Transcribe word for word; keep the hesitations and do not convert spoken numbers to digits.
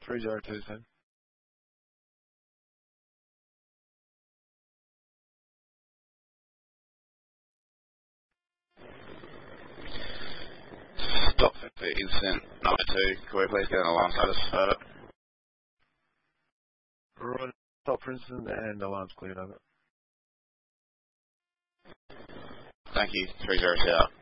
three zero two seven. Stop for incident number two. Can we please get an alarm status for it? Right. Stop for incident and alarm's cleared over. Thank you. three zero two.